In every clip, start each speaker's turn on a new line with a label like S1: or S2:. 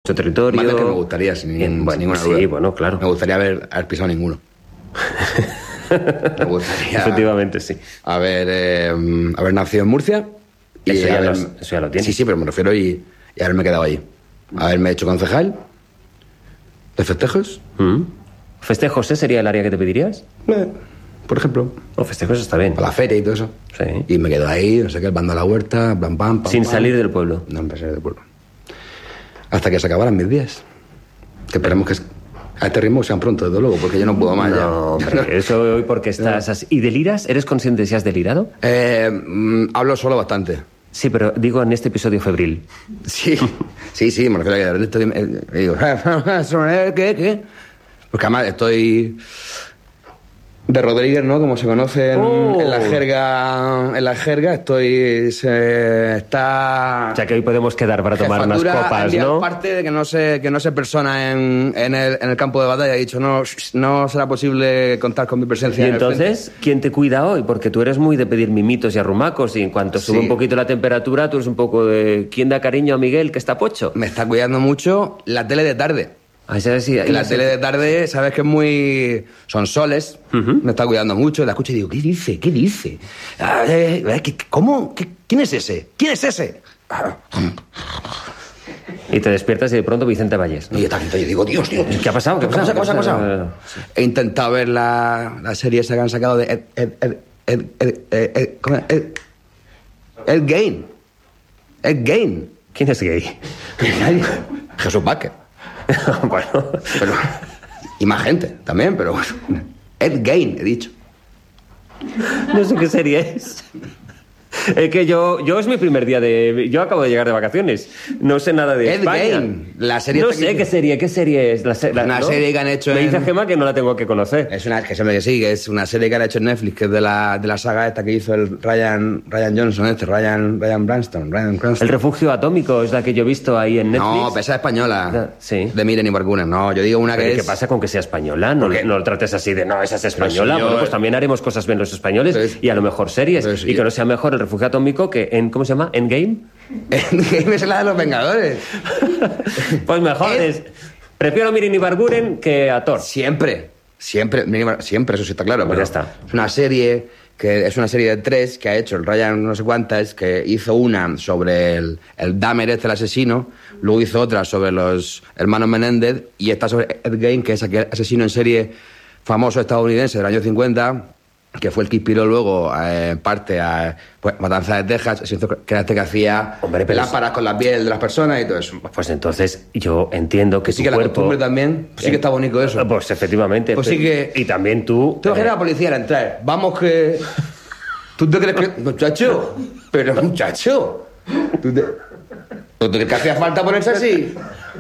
S1: Mucho territorio.
S2: Más del que me gustaría, sin ninguna duda.
S1: Sí, bueno, claro.
S2: Me gustaría haber pisado ninguno. Me gustaría...
S1: Efectivamente, sí.
S2: Haber nacido en Murcia. Y
S1: eso ya lo tienes.
S2: Sí, pero me refiero y haberme quedado allí. Haberme hecho concejal de festejos.
S1: ¿Festejos sería el área que te pedirías?
S2: Por ejemplo.
S1: O festejos está bien.
S2: Para la feria y todo eso.
S1: Sí.
S2: Y me quedo ahí, no sé qué, el bando a la huerta, pam.
S1: Sin salir del pueblo.
S2: No, sin salir del pueblo. Hasta que se acabaran mis días. Que esperemos que a este ritmo sean pronto, desde luego, porque yo no puedo más.
S1: No, hombre, eso hoy porque estás así. ¿Y deliras? ¿Eres consciente de si has delirado?
S2: Hablo solo bastante.
S1: Sí, pero digo en este episodio febril.
S2: Sí, me refiero a que de repente digo, ¿qué? Porque además estoy de Rodríguez, ¿no? Como se conoce en la jerga, está...
S1: O sea que hoy podemos quedar para tomar unas copas, ¿no?
S2: Aparte de que no sé persona en el campo de batalla, he dicho, no será posible contar con mi presencia.
S1: Y entonces, ¿quién te cuida hoy? Porque tú eres muy de pedir mimitos y arrumacos, y en cuanto sube un poquito la temperatura, tú eres un poco de... ¿Quién da cariño a Miguel, que está pocho?
S2: Me está cuidando mucho la tele de tarde. La tele de tarde, sabes que es muy... Son soles, me está cuidando mucho, la escucho y digo, ¿qué dice? ¿Cómo? ¿Quién es ese?
S1: Y te despiertas y de pronto Vicente Valles, ¿no?
S2: Y yo digo, Dios.
S1: ¿Qué ha pasado?
S2: ¿Qué ha pasado? He intentado ver la serie esa que han sacado de Ed Gein.
S1: ¿Quién es gay?
S2: Jesús Vázquez.
S1: Bueno.
S2: Pero, y más gente también, pero bueno. Ed Gein, he dicho.
S1: No sé qué serie es. Es que yo es mi primer día de... Yo acabo de llegar de vacaciones. No sé nada de
S2: Ed
S1: España.
S2: Gein, la serie...
S1: No sé qué serie es.
S2: Una serie que han hecho
S1: Me dice Gemma que no la tengo que conocer.
S2: Es una serie que han hecho en Netflix, que es de la saga esta que hizo el Ryan Johnson, Ryan Cranston.
S1: El refugio atómico es la que yo he visto ahí en Netflix.
S2: No, esa es española.
S1: Sí.
S2: De Miren y Bargunen. No, yo digo una que
S1: ¿Qué pasa con que sea española? No lo trates así de, no, esa es española.
S2: Bueno,
S1: pues también haremos cosas bien los españoles y a lo mejor series. Y que no sea mejor el refugio atómico que ¿cómo se llama? ¿Endgame?
S2: Endgame es la de los Vengadores.
S1: Pues mejor prefiero Mirin y Barguren que a Thor.
S2: Siempre, eso sí está claro.
S1: Pues
S2: pero
S1: ya está.
S2: Es una serie de 3 que ha hecho el Ryan no sé cuántas, que hizo una sobre el Dahmer el asesino, luego hizo otra sobre los hermanos Menéndez y esta sobre Ed Gein, que es aquel asesino en serie famoso estadounidense del año 50, que fue el que inspiró luego parte a Matanza de Texas, que era este que hacía lámparas con la piel de las personas y todo eso.
S1: Pues entonces yo entiendo que
S2: sí,
S1: tu
S2: que
S1: cuerpo...
S2: la costumbre también, sí que está bonito eso.
S1: Pues efectivamente.
S2: Pues sí que...
S1: Y también tú...
S2: Te imaginas a la policía al entrar. Vamos que... ¿Tú te crees que...? Muchacho. ¿Tú te crees que hacía falta ponerse así?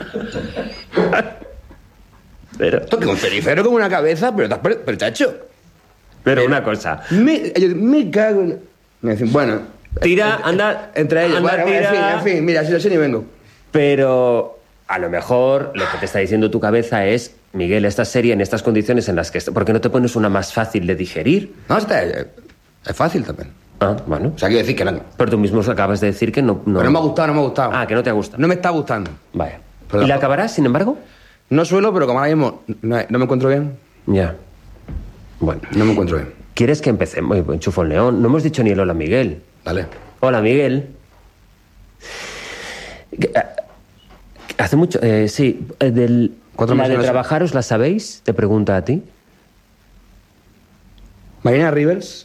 S1: Pero...
S2: Esto que un cenicero con una cabeza, pero chacho...
S1: Pero una cosa.
S2: Me cago en... Me dicen, bueno...
S1: Tira, anda...
S2: Entre ellos.
S1: Anda,
S2: Bueno,
S1: tira...
S2: en fin, mira, si lo sé ni vengo.
S1: Pero a lo mejor lo que te está diciendo tu cabeza es, Miguel, esta serie en estas condiciones en las que... ¿Por qué no te pones una más fácil de digerir?
S2: No, es fácil también.
S1: Ah, bueno.
S2: O sea, quiero decir que no.
S1: Pero tú mismo acabas de decir que no...
S2: Pero no me ha gustado.
S1: Ah, que no te ha gustado.
S2: No me está gustando.
S1: Vaya.
S2: Pero
S1: ¿Y la acabarás, sin embargo?
S2: No suelo, pero como ahora mismo no me encuentro bien.
S1: Ya. Bueno.
S2: No me encuentro bien.
S1: ¿Quieres que empecemos? Enchufo el león. No hemos dicho ni el hola, Miguel.
S2: Dale.
S1: Hola, Miguel. Hace mucho... sí, ¿la de trabajaros la sabéis? Te pregunta a ti.
S2: Marina Rivers,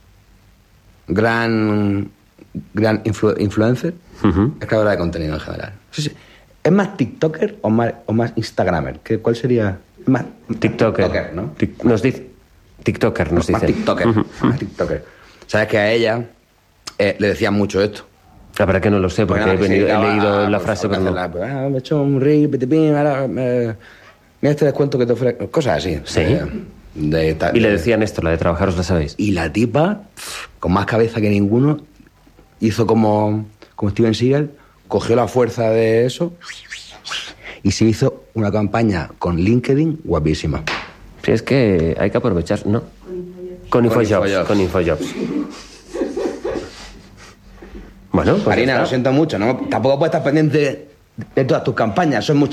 S2: gran influencer, es creadora de contenido en general. Sí. ¿Es más TikToker o más Instagramer? ¿Cuál sería? Más
S1: TikToker,
S2: ¿no?
S1: Nos dice... TikToker, nos dice.
S2: Más TikToker. Sabes que a ella le decían mucho esto.
S1: La verdad que no lo sé, porque he leído la frase, pero no.
S2: Me he hecho un ring, ahora mira este descuento que te ofrece. Cosas así.
S1: Sí. Y le decían esto, la de trabajaros, ¿la sabéis?
S2: Y la tipa, con más cabeza que ninguno, hizo como Steven Seagal, cogió la fuerza de eso y se hizo una campaña con LinkedIn guapísima.
S1: Sí, es que hay que aprovechar, ¿no? Con InfoJobs. Bueno, pues
S2: Marina, lo siento mucho, ¿no? Tampoco puedes estar pendiente de todas tus campañas, son muchas.